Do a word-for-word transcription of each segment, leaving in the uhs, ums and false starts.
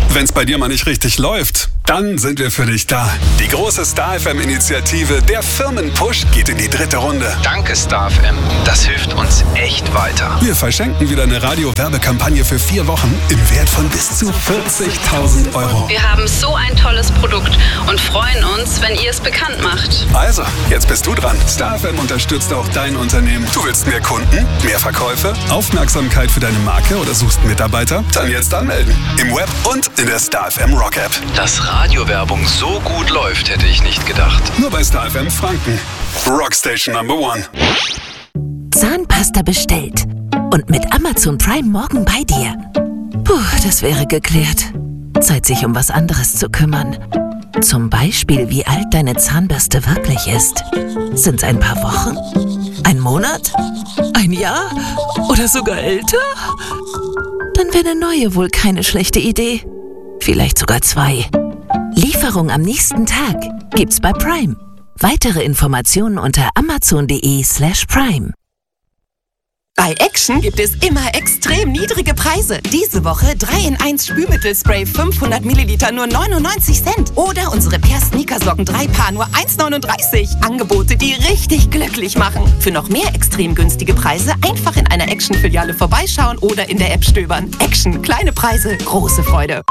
Wenn's bei dir mal nicht richtig läuft, dann sind wir für dich da. Die große Star F M-Initiative Der Firmenpush geht in die dritte Runde. Danke Star F M, das hilft uns echt weiter. Wir verschenken wieder eine Radio-Werbekampagne für vier Wochen im Wert von bis zu vierzigtausend Euro. Wir haben so ein tolles Produkt und freuen uns, wenn ihr es bekannt macht. Also, jetzt bist du dran. Star F M unterstützt auch dein Unternehmen. Du willst mehr Kunden, mehr Verkäufe, Aufmerksamkeit für deine Marke oder suchst Mitarbeiter? Dann jetzt anmelden. Im Web und in der Star F M Rock App. Dass Radiowerbung so gut läuft, hätte ich nicht gedacht. Nur bei Star F M Franken. Rockstation Number One. Zahnpasta bestellt. Und mit Amazon Prime morgen bei dir. Puh, das wäre geklärt. Zeit, sich um was anderes zu kümmern. Zum Beispiel, wie alt deine Zahnbürste wirklich ist. Sind's ein paar Wochen? Ein Monat? Ein Jahr? Oder sogar älter? Dann wäre eine neue wohl keine schlechte Idee. Vielleicht sogar zwei. Lieferung am nächsten Tag gibt's bei Prime. Weitere Informationen unter amazon.de slash prime. Bei Action gibt es immer extrem niedrige Preise. Diese Woche drei in eins Spülmittelspray fünfhundert Milliliter nur neunundneunzig Cent. Oder unsere Per Sneakersocken drei Paar nur eins neununddreißig. Angebote, die richtig glücklich machen. Für noch mehr extrem günstige Preise einfach in einer Action-Filiale vorbeischauen oder in der App stöbern. Action, kleine Preise, große Freude.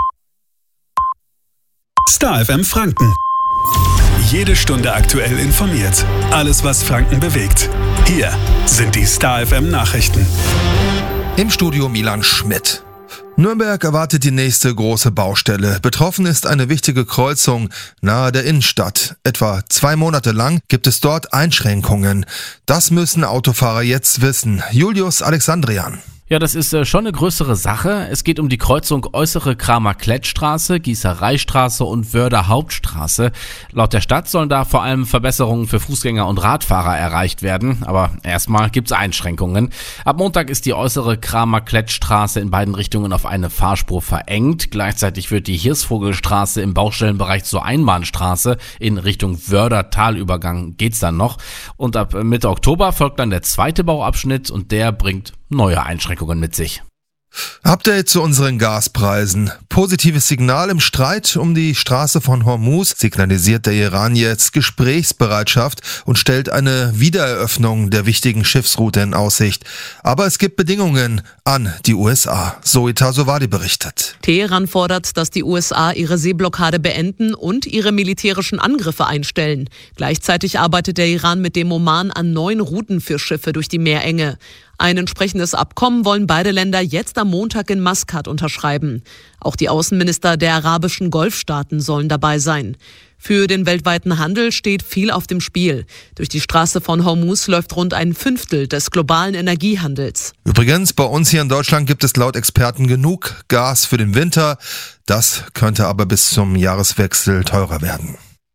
Star F M Franken. Jede Stunde aktuell informiert. Alles, was Franken bewegt. Hier sind die Star F M Nachrichten. Im Studio Milan Schmidt. Nürnberg erwartet die nächste große Baustelle. Betroffen ist eine wichtige Kreuzung nahe der Innenstadt. Etwa zwei Monate lang gibt es dort Einschränkungen. Das müssen Autofahrer jetzt wissen. Julius Alexandrian. Ja, das ist äh, schon eine größere Sache. Es geht um die Kreuzung Äußere Kramer-Klett-Straße, Gießereistraße und Wörder Hauptstraße. Laut der Stadt sollen da vor allem Verbesserungen für Fußgänger und Radfahrer erreicht werden. Aber erstmal gibt's Einschränkungen. Ab Montag ist die Äußere Kramer-Klett-Straße in beiden Richtungen auf eine Fahrspur verengt. Gleichzeitig wird die Hirsvogelstraße im Baustellenbereich zur Einbahnstraße. In Richtung Wörder-Talübergang geht's dann noch. Und ab Mitte Oktober folgt dann der zweite Bauabschnitt und der bringt neue Einschränkungen mit sich. Update zu unseren Gaspreisen. Positives Signal im Streit um die Straße von Hormuz signalisiert der Iran jetzt Gesprächsbereitschaft und stellt eine Wiedereröffnung der wichtigen Schiffsroute in Aussicht. Aber es gibt Bedingungen an die U S A. Zoe Tasovadi berichtet. Teheran fordert, dass die U S A ihre Seeblockade beenden und ihre militärischen Angriffe einstellen. Gleichzeitig arbeitet der Iran mit dem Oman an neuen Routen für Schiffe durch die Meerenge. Ein entsprechendes Abkommen wollen beide Länder jetzt am Montag in Maskat unterschreiben. Auch die Außenminister der arabischen Golfstaaten sollen dabei sein. Für den weltweiten Handel steht viel auf dem Spiel. Durch die Straße von Hormuz läuft rund ein Fünftel des globalen Energiehandels. Übrigens, bei uns hier in Deutschland gibt es laut Experten genug Gas für den Winter. Das könnte aber bis zum Jahreswechsel teurer werden.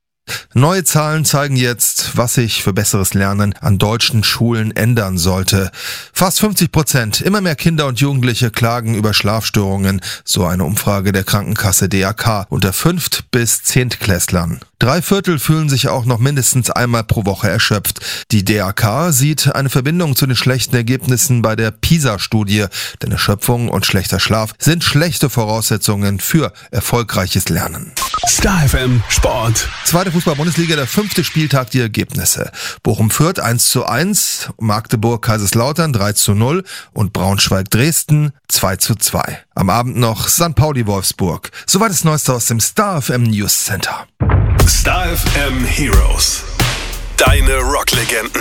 Neue Zahlen zeigen jetzt, was sich für besseres Lernen an deutschen Schulen ändern sollte. Fast fünfzig Prozent, immer mehr Kinder und Jugendliche klagen über Schlafstörungen, so eine Umfrage der Krankenkasse D R K unter Fünft- bis Zehntklässlern. Drei Viertel fühlen sich auch noch mindestens einmal pro Woche erschöpft. Die D R K sieht eine Verbindung zu den schlechten Ergebnissen bei der PISA-Studie, denn Erschöpfung und schlechter Schlaf sind schlechte Voraussetzungen für erfolgreiches Lernen. Star F M Sport. Zweite Fußball-Bundesliga, der fünfte Spieltag, die Ergebnisse. Bochum-Fürth eins zu eins, Magdeburg-Kaiserslautern drei zu null und Braunschweig-Dresden zwei zu zwei. Am Abend noch Sankt Pauli-Wolfsburg. Soweit das Neueste aus dem Star F M News Center. Star F M Heroes. Deine Rocklegenden.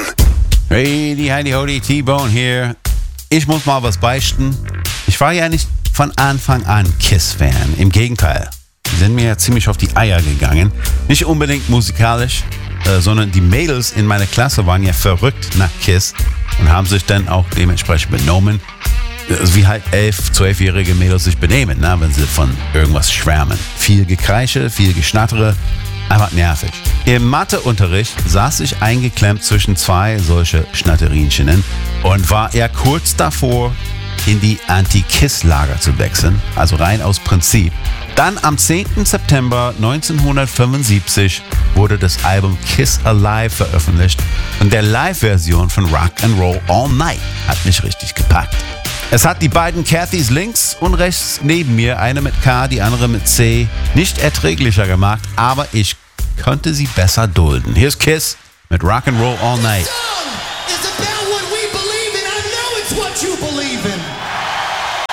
Hey, die Heidi Hody, T-Bone hier. Ich muss mal was beichten. Ich war ja nicht von Anfang an Kiss-Fan. Im Gegenteil. Die sind mir ja ziemlich auf die Eier gegangen. Nicht unbedingt musikalisch, äh, sondern die Mädels in meiner Klasse waren ja verrückt nach Kiss und haben sich dann auch dementsprechend benommen. Also wie halt elf-, zwölfjährige Mädels sich benehmen, ne, wenn sie von irgendwas schwärmen. Viel Gekreische, viel Geschnattere, einfach nervig. Im Matheunterricht saß ich eingeklemmt zwischen zwei solche Schnatterinchen und war eher kurz davor, in die Anti-Kiss-Lager zu wechseln, also rein aus Prinzip. Dann am zehnten September neunzehnhundertfünfundsiebzig wurde das Album Kiss Alive veröffentlicht und der Live-Version von Rock and Roll All Night hat mich richtig gepackt. Es hat die beiden Cathys links und rechts neben mir, eine mit K, die andere mit C, nicht erträglicher gemacht, aber ich könnte sie besser dulden. Hier ist Kiss mit Rock'n'Roll All Night. It's about what we believe in. I know it's what you believe in.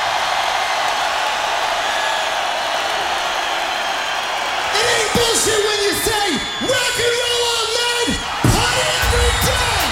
It ain't bullshit when